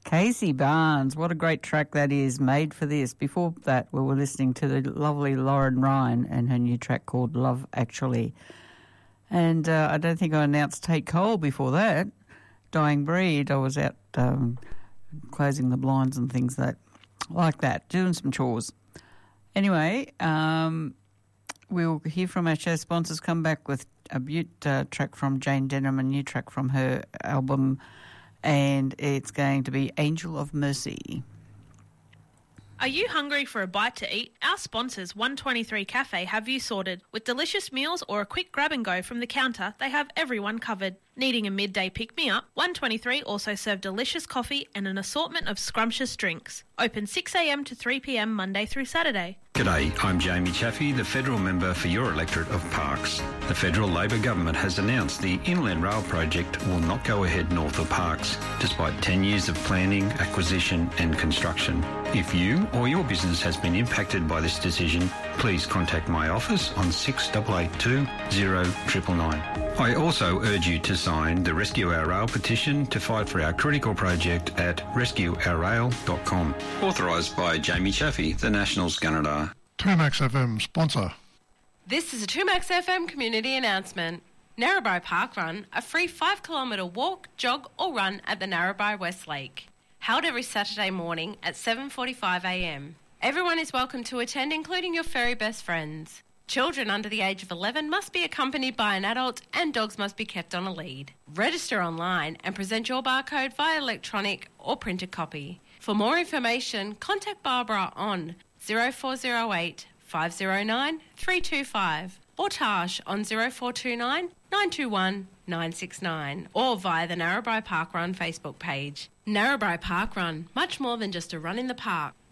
Casey Barnes, what a great track that is, Made for This. Before that, we were listening to the lovely Lauren Ryan and her new track called Love Actually. And I don't think I announced Tate Cole before that, Dying Breed. I was out closing the blinds and things like that, doing some chores. Anyway, we'll hear from our show sponsors, come back with a beaut track from Jane Denham, a new track from her album, and it's going to be Angel of Mercy. Are you hungry for a bite to eat? Our sponsors, 123 Cafe, have you sorted. With delicious meals or a quick grab and go from the counter, they have everyone covered. Needing a midday pick-me-up? 123 also serve delicious coffee and an assortment of scrumptious drinks. Open 6 a.m. to 3 p.m. Monday through Saturday. G'day, I'm Jamie Chaffey, the federal member for your electorate of Parkes. The federal Labor government has announced the Inland Rail project will not go ahead north of Parkes, despite 10 years of planning, acquisition and construction. If you or your business has been impacted by this decision, please contact my office on 6882 0999. I also urge you to sign the Rescue Our Rail petition to fight for our critical project at rescueourrail.com. Authorised by Jamie Chaffey, the National Scanadar. 2Max FM sponsor. This is a 2Max FM community announcement. Narrabri Park Run, a free 5-kilometre walk, jog or run at the Narrabri West Lake. Held every Saturday morning at 7:45 a.m. Everyone is welcome to attend, including your furry best friends. Children under the age of 11 must be accompanied by an adult and dogs must be kept on a lead. Register online and present your barcode via electronic or printed copy. For more information, contact Barbara on 0408 509 325 or Tash on 0429 921 969 or via the Narrabri Park Run Facebook page. Narrabri Park Run, much more than just a run in the park.